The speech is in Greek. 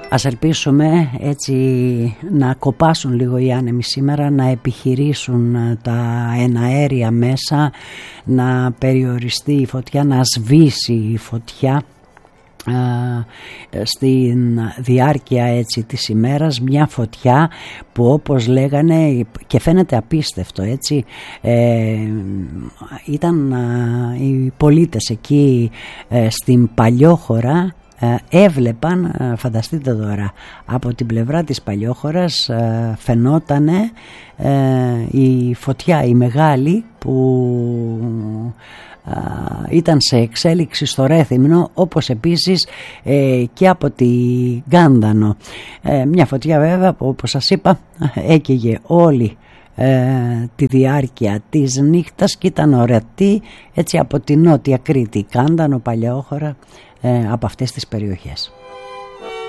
Ας ελπίσουμε έτσι να κοπάσουν λίγο οι άνεμοι σήμερα, να επιχειρήσουν τα εναέρια μέσα, να περιοριστεί η φωτιά, να σβήσει η φωτιά στην διάρκεια έτσι της ημέρας, μια φωτιά που όπως λέγανε και φαίνεται απίστευτο έτσι, ήταν οι πολίτες εκεί στην Παλιόχώρα, έβλεπαν, φανταστείτε τώρα, από την πλευρά της Παλιόχωρας φαινότανε η φωτιά η μεγάλη που ήταν σε εξέλιξη στο Ρέθυμνο, όπως επίσης και από τη Γκάνδανο, μια φωτιά βέβαια που όπως σας είπα έκαιγε όλη τη διάρκεια της νύχτας και ήταν ορατή έτσι από τη Νότια Κρήτη, Γκάνδανο, Παλαιόχώρα, από αυτές τις περιοχές.